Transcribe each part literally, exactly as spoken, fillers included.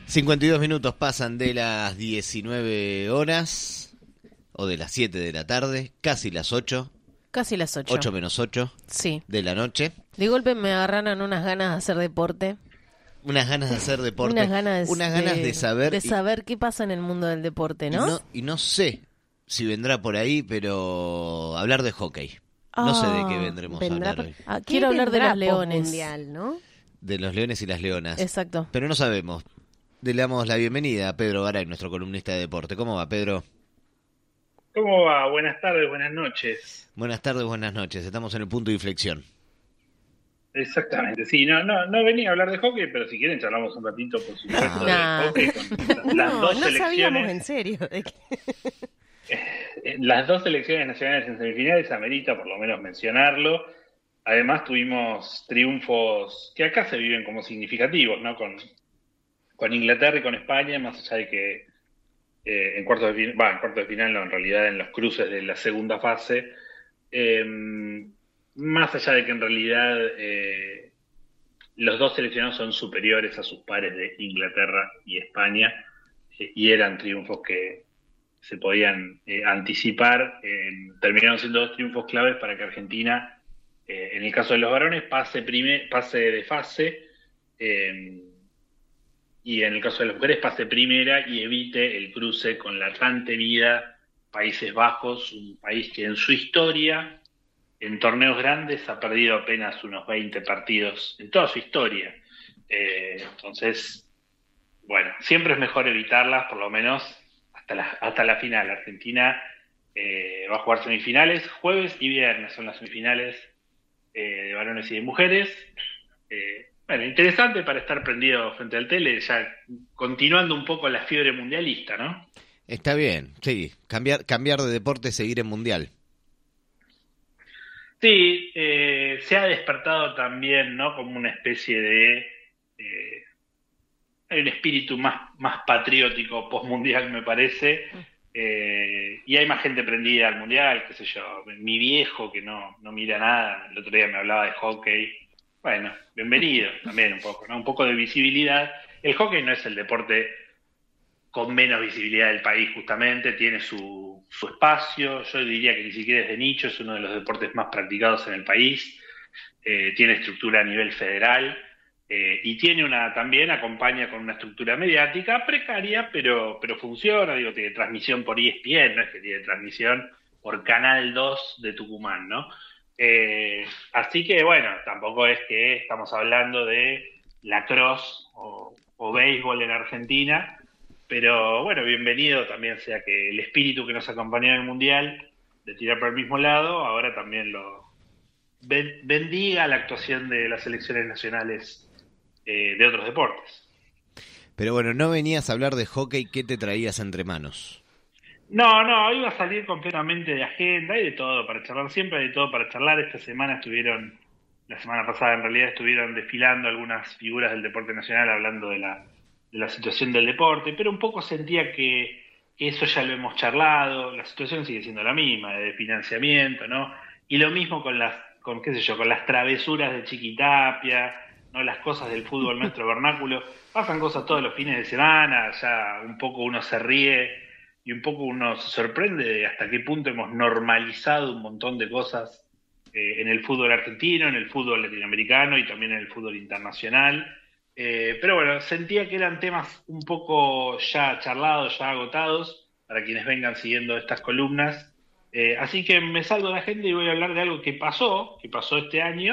cincuenta y dos minutos pasan de las diecinueve horas, o de las siete de la tarde, casi las ocho. Casi las ocho. ocho menos ocho Sí. de la noche. De golpe me agarraron unas ganas de hacer deporte. Unas ganas de hacer deporte. Unas ganas, unas ganas de, de saber. De saber y, qué pasa en el mundo del deporte, ¿no? Y no, y no sé si vendrá por ahí, pero hablar de hockey. No sé de qué vendremos a hablar por... hoy. Ah, quiero hablar de los leones. Mundial, ¿no? De los leones y las leonas. Exacto. Pero no sabemos. Le damos la bienvenida a Pedro Garay, nuestro columnista de deporte. ¿Cómo va, Pedro? ¿Cómo va? Buenas tardes, buenas noches. Buenas tardes, buenas noches. Estamos en el punto de inflexión. Exactamente, sí. No, no, no venía a hablar de hockey, pero si quieren charlamos un ratito, por supuesto, no. de hockey con las no, dos no selecciones. Sabíamos en serio. De que... Las dos selecciones nacionales en semifinales amerita por lo menos mencionarlo. Además tuvimos triunfos que acá se viven como significativos, ¿no? Con, con Inglaterra y con España, más allá de que eh, en cuartos de final, bueno, en cuartos de final no, en realidad en los cruces de la segunda fase, eh, más allá de que en realidad eh, los dos seleccionados son superiores a sus pares de Inglaterra y España, eh, y eran triunfos que se podían eh, anticipar, eh, terminaron siendo dos triunfos claves para que Argentina, eh, en el caso de los varones, pase, prime, pase de fase, eh, y en el caso de las mujeres pase primera y evite el cruce con la tan temida Países Bajos, un país que en su historia, en torneos grandes, ha perdido apenas unos veinte partidos en toda su historia. Eh, entonces, bueno, siempre es mejor evitarlas, por lo menos hasta la, hasta la final. Argentina eh, va a jugar semifinales, jueves y viernes son las semifinales eh, de varones y de mujeres. Eh, bueno, interesante para estar prendido frente al tele, ya continuando un poco la fiebre mundialista, ¿no? Está bien, sí, cambiar, cambiar de deporte, seguir en mundial. Sí, eh, se ha despertado también, ¿no? Como una especie de... Eh, hay un espíritu más, más patriótico postmundial, me parece, eh, y hay más gente prendida al mundial, qué sé yo, mi viejo que no, no mira nada, el otro día me hablaba de hockey, bueno, bienvenido también un poco, ¿no? Un poco de visibilidad. El hockey no es el deporte con menos visibilidad del país, justamente, tiene su, su espacio, yo diría que ni siquiera es de nicho, es uno de los deportes más practicados en el país, eh, tiene estructura a nivel federal, Eh, y tiene una, también acompaña con una estructura mediática precaria, pero, pero funciona, digo, tiene transmisión por E S P N, no es que tiene transmisión por Canal dos de Tucumán, ¿no? Eh, así que, bueno, tampoco es que estamos hablando de lacrosse o, o béisbol en Argentina, pero bueno, bienvenido también sea que el espíritu que nos acompañó en el Mundial, de tirar por el mismo lado, ahora también lo bendiga la actuación de las selecciones nacionales Eh, de otros deportes. Pero bueno, no venías a hablar de hockey, ¿qué te traías entre manos? No, no, iba a salir completamente de agenda, hay de todo para charlar, siempre hay de todo para charlar. Esta semana estuvieron, la semana pasada en realidad estuvieron desfilando algunas figuras del deporte nacional hablando de la, de la situación del deporte, pero un poco sentía que, que eso ya lo hemos charlado, la situación sigue siendo la misma, de financiamiento, ¿no? Y lo mismo con las, con qué sé yo, con las travesuras de Chiquitapia, no, las cosas del fútbol nuestro vernáculo, pasan cosas todos los fines de semana, ya un poco uno se ríe y un poco uno se sorprende de hasta qué punto hemos normalizado un montón de cosas eh, en el fútbol argentino, en el fútbol latinoamericano y también en el fútbol internacional. Eh, pero bueno, sentía que eran temas un poco ya charlados, ya agotados, para quienes vengan siguiendo estas columnas. Eh, así que me salgo de la agenda y voy a hablar de algo que pasó, que pasó este año,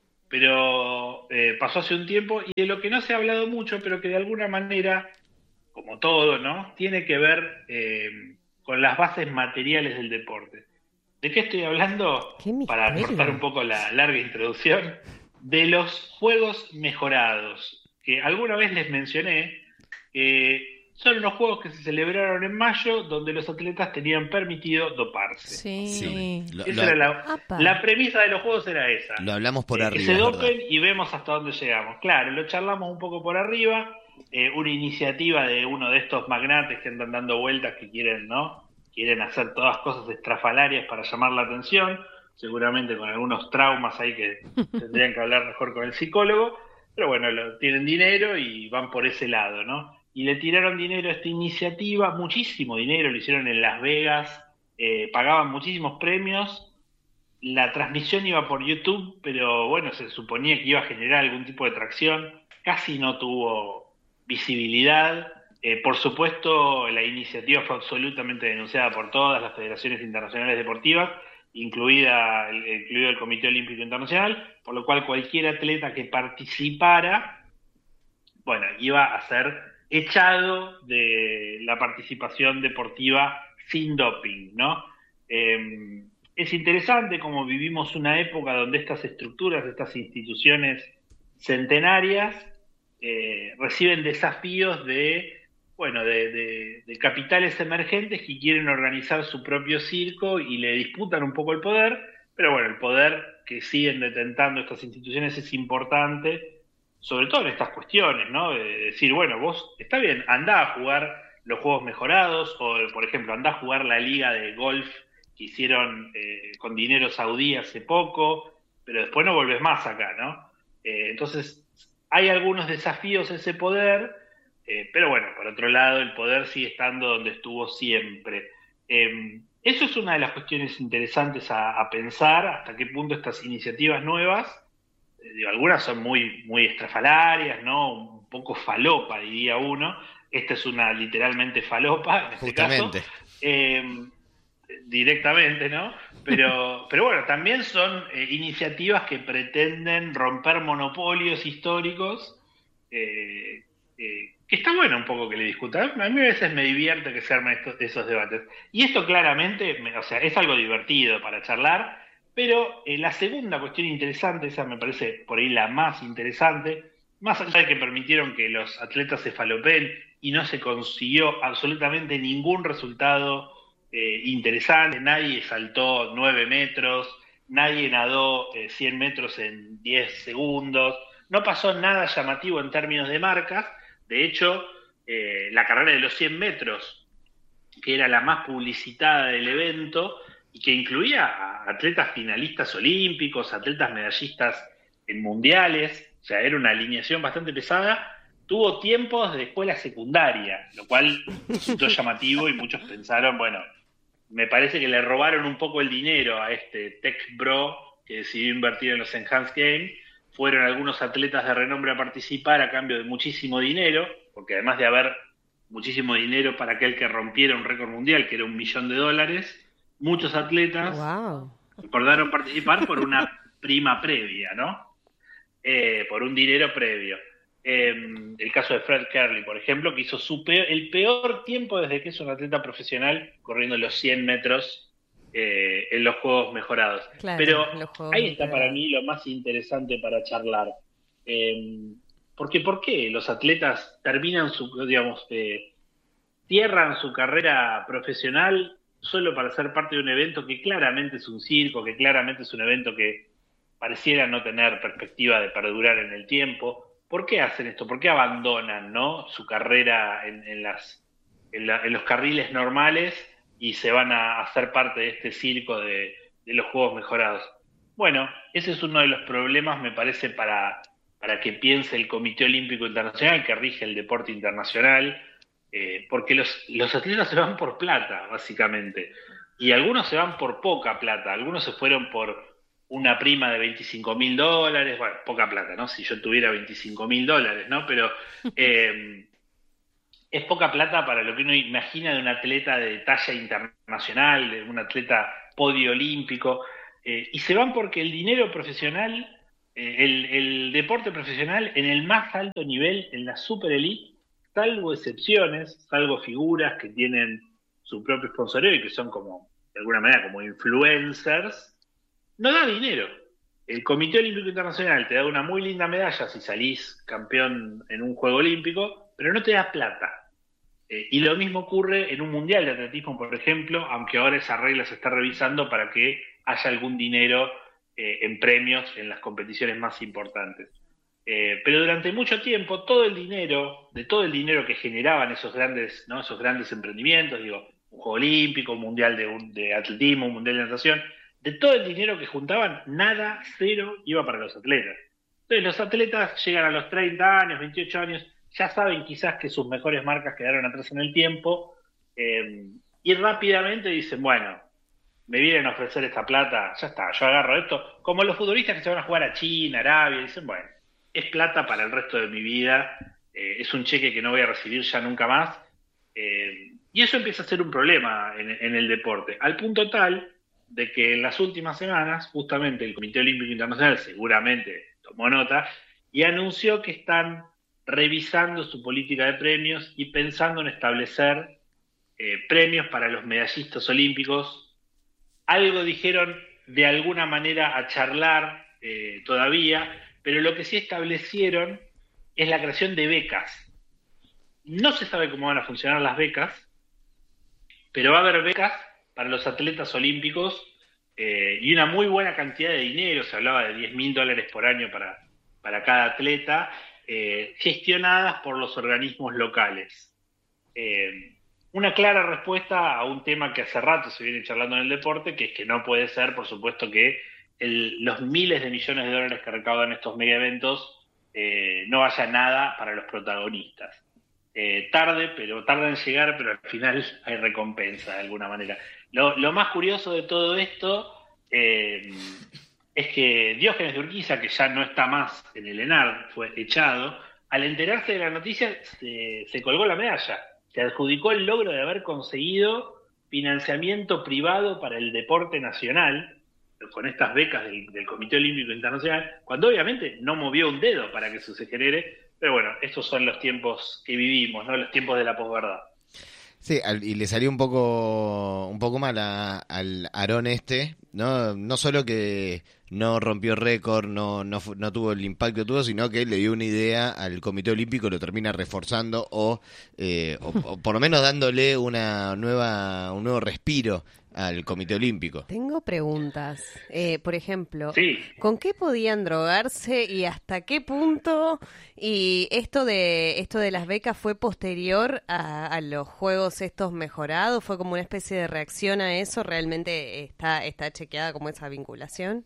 pero eh, pasó hace un tiempo y de lo que no se ha hablado mucho, pero que de alguna manera, como todo, ¿no?, tiene que ver eh, con las bases materiales del deporte. ¿De qué estoy hablando? Para cortar un poco la larga introducción, de los juegos mejorados, que alguna vez les mencioné, que son unos juegos que se celebraron en mayo, donde los atletas tenían permitido doparse. Sí. sí. Lo, esa lo, era la, la premisa de los juegos era esa. Lo hablamos por eh, arriba. Que se dopen y vemos hasta dónde llegamos. Claro, lo charlamos un poco por arriba. Eh, una iniciativa de uno de estos magnates que andan dando vueltas que quieren, ¿no? Quieren hacer todas cosas estrafalarias para llamar la atención. Seguramente con algunos traumas ahí que tendrían que hablar mejor con el psicólogo. Pero bueno, lo, tienen dinero y van por ese lado, ¿no? y le tiraron dinero a esta iniciativa, muchísimo dinero, lo hicieron en Las Vegas, eh, pagaban muchísimos premios, la transmisión iba por YouTube, pero bueno, se suponía que iba a generar algún tipo de tracción, casi no tuvo visibilidad. Eh, por supuesto, la iniciativa fue absolutamente denunciada por todas las federaciones internacionales deportivas, incluida el, incluido el Comité Olímpico Internacional, por lo cual cualquier atleta que participara, bueno, iba a ser echado de la participación deportiva sin doping, ¿no? Eh, es interesante como vivimos una época donde estas estructuras, estas instituciones centenarias, eh, reciben desafíos de bueno, de, de, de capitales emergentes que quieren organizar su propio circo y le disputan un poco el poder, pero bueno, el poder que siguen detentando estas instituciones es importante, sobre todo en estas cuestiones, ¿no? De decir, bueno, vos, está bien, andá a jugar los juegos mejorados, o por ejemplo, andá a jugar la liga de golf que hicieron eh, con dinero saudí hace poco, pero después no volvés más acá, ¿no? Eh, entonces, hay algunos desafíos a ese poder. Eh, pero bueno, por otro lado, el poder sigue estando donde estuvo siempre. Eh, eso es una de las cuestiones interesantes a, a pensar, hasta qué punto estas iniciativas nuevas, eh, digo, algunas son muy, muy estrafalarias, ¿no? Un poco falopa, diría uno. Esta es una literalmente falopa, en este Justamente. caso. Eh, directamente, ¿no? Pero, pero bueno, también son eh, iniciativas que pretenden romper monopolios históricos, eh, eh, que está bueno un poco que le discutan. A mí a veces me divierte que se armen estos, esos debates. Y esto claramente, me, o sea, es algo divertido para charlar, pero eh, la segunda cuestión interesante, esa me parece por ahí la más interesante, más allá de que permitieron que los atletas se falopeen y no se consiguió absolutamente ningún resultado eh, interesante, nadie saltó nueve metros, nadie nadó eh, cien metros en diez segundos, no pasó nada llamativo en términos de marcas. De hecho, eh, la carrera de los cien metros, que era la más publicitada del evento y que incluía a atletas finalistas olímpicos, atletas medallistas en mundiales, o sea, era una alineación bastante pesada, tuvo tiempos de escuela secundaria, lo cual resultó llamativo y muchos pensaron, bueno, me parece que le robaron un poco el dinero a este tech bro que decidió invertir en los Enhanced Games. Fueron algunos atletas de renombre a participar a cambio de muchísimo dinero, porque además de haber muchísimo dinero para aquel que rompiera un récord mundial, que era un millón de dólares, muchos atletas wow. acordaron participar por una prima previa, ¿no? Eh, por un dinero previo. Eh, el caso de Fred Kerley, por ejemplo, que hizo su peor, el peor tiempo desde que es un atleta profesional corriendo los cien metros Eh, en los juegos mejorados. Claro, pero juegos ahí está mejorados. para mí lo más interesante para charlar. Eh, porque ¿por qué los atletas terminan su, digamos, eh, cierran su carrera profesional solo para ser parte de un evento que claramente es un circo, que claramente es un evento que pareciera no tener perspectiva de perdurar en el tiempo? ¿Por qué hacen esto? ¿Por qué abandonan, ¿no?, su carrera en, en, las, en, la, en los carriles normales y se van a hacer parte de este circo de, de los juegos mejorados? Bueno, ese es uno de los problemas, me parece, para, para que piense el Comité Olímpico Internacional, que rige el deporte internacional, eh, porque los, los atletas se van por plata, básicamente, y algunos se van por poca plata, algunos se fueron por una prima de veinticinco mil dólares, bueno, poca plata, ¿no? Si yo tuviera veinticinco mil dólares, ¿no? Pero... Eh, es poca plata para lo que uno imagina de un atleta de talla internacional, de un atleta podio olímpico, eh, y se van porque el dinero profesional, eh, el, el deporte profesional en el más alto nivel, en la super elite, salvo excepciones, salvo figuras que tienen su propio sponsoreo y que son como, de alguna manera, como influencers, no da dinero. El Comité Olímpico Internacional te da una muy linda medalla si salís campeón en un Juego Olímpico, pero no te da plata. Eh, y lo mismo ocurre en un mundial de atletismo, por ejemplo, aunque ahora esa regla se está revisando para que haya algún dinero eh, en premios en las competiciones más importantes. Eh, pero durante mucho tiempo, todo el dinero, de todo el dinero que generaban esos grandes, ¿no?, esos grandes emprendimientos, digo, un Juego Olímpico, un mundial de, de atletismo, un mundial de natación, de todo el dinero que juntaban, nada, cero, iba para los atletas. Entonces los atletas llegan a los treinta años, veintiocho años, ya saben quizás que sus mejores marcas quedaron atrás en el tiempo, eh, y rápidamente dicen, bueno, me vienen a ofrecer esta plata, ya está, yo agarro esto, como los futbolistas que se van a jugar a China, Arabia, dicen, bueno, es plata para el resto de mi vida, eh, es un cheque que no voy a recibir ya nunca más, eh, y eso empieza a ser un problema en, en el deporte, al punto tal de que en las últimas semanas, justamente el Comité Olímpico Internacional seguramente tomó nota y anunció que están revisando su política de premios y pensando en establecer eh, premios para los medallistas olímpicos. Algo dijeron de alguna manera a charlar eh, todavía, pero lo que sí establecieron es la creación de becas. No se sabe cómo van a funcionar las becas, pero va a haber becas para los atletas olímpicos eh, y una muy buena cantidad de dinero, se hablaba de diez mil dólares por año para, para cada atleta, eh, gestionadas por los organismos locales. Eh, una clara respuesta a un tema que hace rato se viene charlando en el deporte, que es que no puede ser, por supuesto, que el, los miles de millones de dólares que recaudan estos mega eventos eh, no haya nada para los protagonistas. Eh, tarde, pero tarda en llegar, pero al final hay recompensa de alguna manera. Lo, lo más curioso de todo esto eh, es que Diógenes de Urquiza, que ya no está más en el ENAR, fue echado, al enterarse de la noticia se, se colgó la medalla, se adjudicó el logro de haber conseguido financiamiento privado para el deporte nacional, con estas becas del, del Comité Olímpico Internacional, cuando obviamente no movió un dedo para que eso se genere. Pero bueno, estos son los tiempos que vivimos, ¿no? Los tiempos de la posverdad. Sí, al, y le salió un poco un poco mal a, al Aarón este, ¿no? No solo que no rompió récord, no, no no tuvo el impacto que tuvo, sino que le dio una idea al Comité Olímpico, lo termina reforzando o, eh, o, o por lo menos dándole una nueva un nuevo respiro al Comité Olímpico. Tengo preguntas. Eh, por ejemplo, sí. ¿Con qué podían drogarse y hasta qué punto? Y esto de esto de las becas fue posterior a, a los juegos estos mejorados, fue como una especie de reacción a eso. ¿Realmente está está chequeada como esa vinculación?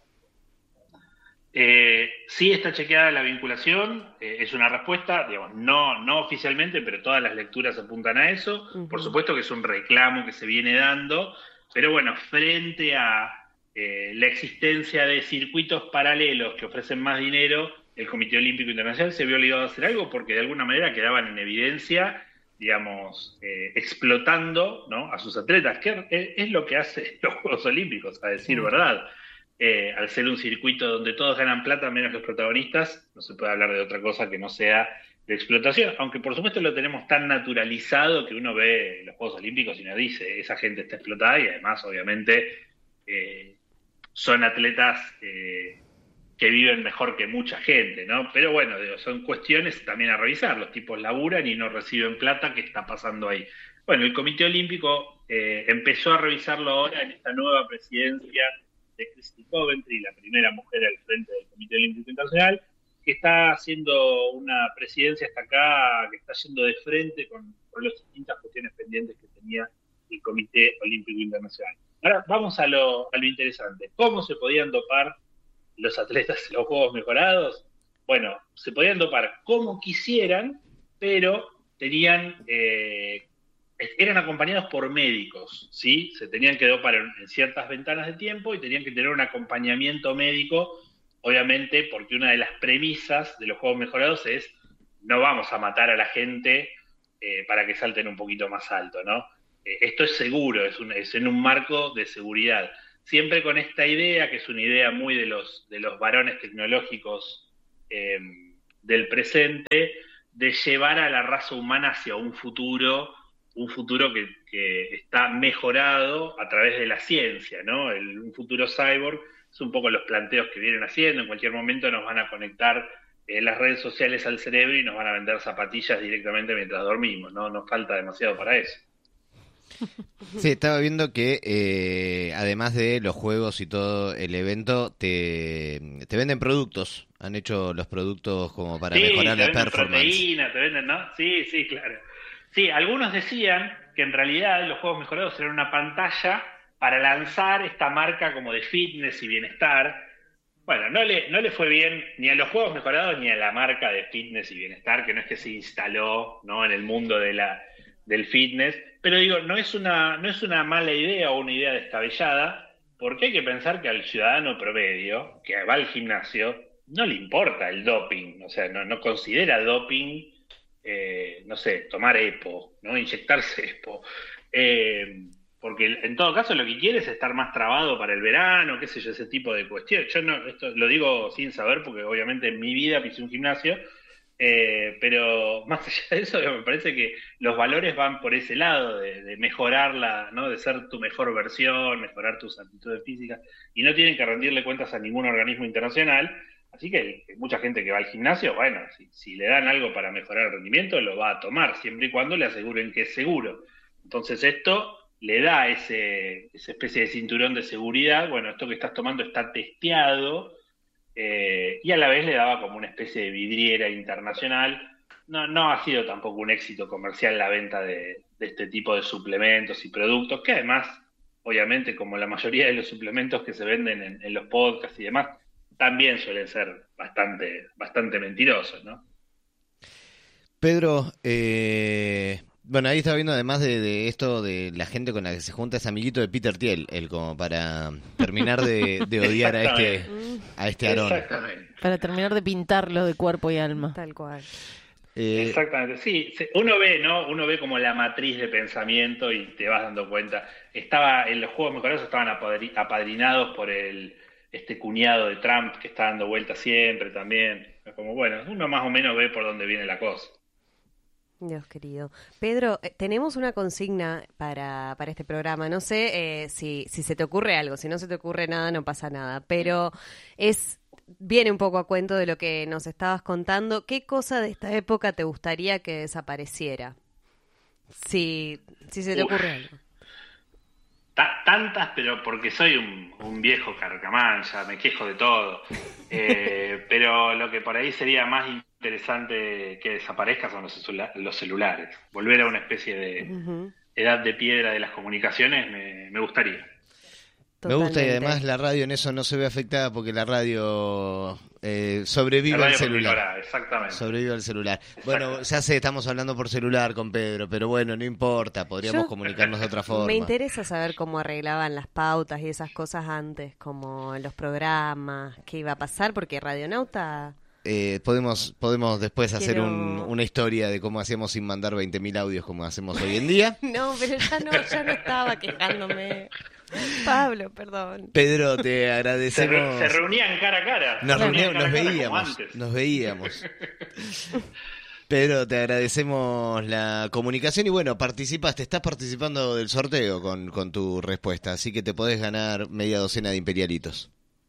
Eh, sí está chequeada la vinculación, eh, es una respuesta, digamos, no, no oficialmente, pero todas las lecturas apuntan a eso. Uh-huh. Por supuesto que es un reclamo que se viene dando, pero bueno, frente a eh, la existencia de circuitos paralelos que ofrecen más dinero, el Comité Olímpico Internacional se vio obligado a hacer algo porque de alguna manera quedaban en evidencia, digamos, eh, explotando, ¿no?, a sus atletas, que es, es lo que hacen los Juegos Olímpicos, a decir uh-huh. verdad. Eh, al ser un circuito donde todos ganan plata menos los protagonistas, no se puede hablar de otra cosa que no sea de explotación, aunque por supuesto lo tenemos tan naturalizado que uno ve los Juegos Olímpicos y nos dice, esa gente está explotada, y además obviamente eh, son atletas eh, que viven mejor que mucha gente, ¿no? Pero bueno, digo, son cuestiones también a revisar, los tipos laburan y no reciben plata, ¿qué está pasando ahí? Bueno, el Comité Olímpico eh, empezó a revisarlo ahora en esta nueva presidencia de Christy Coventry, la primera mujer al frente del Comité Olímpico Internacional, que está haciendo una presidencia hasta acá, que está yendo de frente con, con las distintas cuestiones pendientes que tenía el Comité Olímpico Internacional. Ahora vamos a lo, a lo interesante. ¿Cómo se podían dopar los atletas en los Juegos Mejorados? Bueno, se podían dopar como quisieran, pero tenían... Eh, eran acompañados por médicos, ¿sí? Se tenían que dopar en, en ciertas ventanas de tiempo y tenían que tener un acompañamiento médico, obviamente, porque una de las premisas de los Juegos Mejorados es no vamos a matar a la gente eh, para que salten un poquito más alto, ¿no? Eh, esto es seguro, es, un, es en un marco de seguridad. Siempre con esta idea, que es una idea muy de los, de los varones tecnológicos eh, del presente, de llevar a la raza humana hacia un futuro... un futuro que, que está mejorado a través de la ciencia, ¿no? El, un futuro cyborg es un poco los planteos que vienen haciendo. En cualquier momento nos van a conectar eh, las redes sociales al cerebro y nos van a vender zapatillas directamente mientras dormimos, ¿no? Nos falta demasiado para eso. Sí, estaba viendo que eh, además de los juegos y todo el evento, te, te venden productos. Han hecho los productos como para sí, mejorar te la performance. Proteína, te venden, ¿no? Sí, sí, claro. Sí, algunos decían que en realidad los Juegos Mejorados eran una pantalla para lanzar esta marca como de fitness y bienestar, Bueno, no le, no le fue bien ni a los juegos mejorados ni a la marca de fitness y bienestar, que no es que se instaló, ¿no?, en el mundo de la, del fitness. Pero digo, no es una, no es una mala idea o una idea descabellada, porque hay que pensar que al ciudadano promedio que va al gimnasio no le importa el doping, o sea, no, no considera doping, eh, no sé, tomar EPO, ¿no?, inyectarse EPO. Eh, porque en todo caso lo que quiere es estar más trabado para el verano, qué sé yo, ese tipo de cuestiones. Yo no, esto lo digo sin saber porque obviamente en mi vida pisé un gimnasio, eh, pero más allá de eso me parece que los valores van por ese lado, de, de mejorarla, ¿no?, de ser tu mejor versión, mejorar tus aptitudes físicas, y no tienen que rendirle cuentas a ningún organismo internacional. Así que, que mucha gente que va al gimnasio, bueno, si, si le dan algo para mejorar el rendimiento, lo va a tomar, siempre y cuando le aseguren que es seguro. Entonces esto le da ese, esa especie de cinturón de seguridad. Bueno, esto que estás tomando está testeado, eh, y a la vez le daba como una especie de vidriera internacional. No, no ha sido tampoco un éxito comercial la venta de, de este tipo de suplementos y productos, que además, obviamente, como la mayoría de los suplementos que se venden en, en los podcasts y demás, también suelen ser bastante, bastante mentirosos, ¿no? Pedro, eh, bueno, ahí estaba viendo además de, de esto de la gente con la que se junta, es amiguito de Peter Thiel, él como para terminar de, de odiar a este a este Aarón. Exactamente. Para terminar de pintarlo de cuerpo y alma. Tal cual. Eh, Exactamente, sí, uno ve, ¿no? Uno ve como la matriz de pensamiento y te vas dando cuenta. Estaba, en los juegos mejorados estaban apadri- apadrinados por el este cuñado de Trump que está dando vueltas siempre también. Como bueno, uno más o menos ve por dónde viene la cosa. Dios querido. Pedro, eh, tenemos una consigna para, para este programa. No sé eh, si, si se te ocurre algo. Si no se te ocurre nada, no pasa nada. Pero es viene un poco a cuento de lo que nos estabas contando. ¿Qué cosa de esta época te gustaría que desapareciera? Si, si se te Uf. ocurre algo. Ta- tantas, pero porque soy un, un viejo carcamán, ya me quejo de todo. Eh, pero lo que por ahí sería más interesante que desaparezca son los, celula- los celulares. Volver a una especie de Ujú. edad de piedra de las comunicaciones me, me gustaría. me gusta y Totalmente. además la radio en eso no se ve afectada porque la radio eh, sobrevive La al radio por celular. mejorada, exactamente. Sobrevive al celular. Bueno, ya sé, estamos hablando por celular con Pedro, pero bueno, no importa, podríamos Yo- comunicarnos de otra forma. Me interesa saber cómo arreglaban las pautas y esas cosas antes, como en los programas, qué iba a pasar, porque Radionauta... Eh, podemos podemos después hacer Quiero- un- una historia de cómo hacíamos sin mandar veinte mil audios como hacemos hoy en día. No, pero ya no, ya no estaba quejándome. Pablo, perdón. Pedro, te Se, agradecemos. re- se reunían cara a cara. Nos, Se reuníamos, reunían nos cara a cara como veíamos, antes. nos veíamos. Pedro, te agradecemos la comunicación y bueno, participaste, estás participando del sorteo con, con tu respuesta, así que te podés ganar media docena de imperialitos.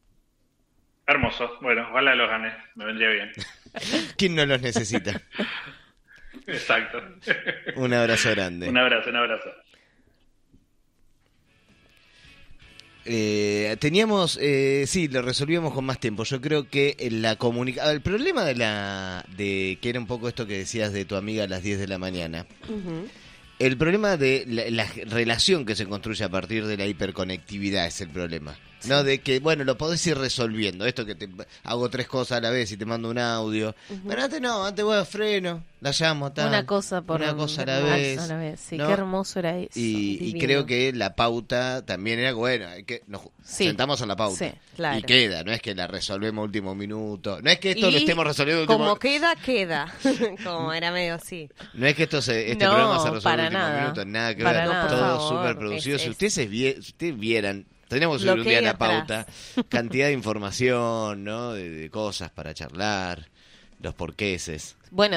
Hermoso. Bueno, ojalá los gané. Me vendría bien. ¿Quién no los necesita? Exacto. Un abrazo grande. Un abrazo, un abrazo. Eh, teníamos, eh, sí, lo resolvíamos con más tiempo. Yo creo que la comunicación, el problema de la, de que era un poco esto que decías de tu amiga a las diez de la mañana. Ujú. El problema de la, la relación que se construye a partir de la hiperconectividad es el problema. No de que, bueno, lo podés ir resolviendo. Esto que te hago tres cosas a la vez y te mando un audio. Pero antes no, antes voy a freno, la llamo, tal. Una cosa por Una cosa a la a- vez. a la vez. Sí, ¿no? qué hermoso era eso. Y, y Divino. creo que la pauta también era bueno, hay que nos Sí. sentamos a la pauta Sí, claro. y queda, no es que la resolvemos a último minuto, no es que esto Y lo estemos resolviendo a último como queda, queda. Como era medio así. no es que esto se, este No, programa se resuelve para a último nada. minuto, nada que Para ver, nada. todo Por favor, súper producido. es- Si es- ustedes, se vie- si ustedes vieran, tenemos que Lo subir un que día hay la atrás. pauta, cantidad de información, ¿no? De, de cosas para charlar, los porqueses. Bueno,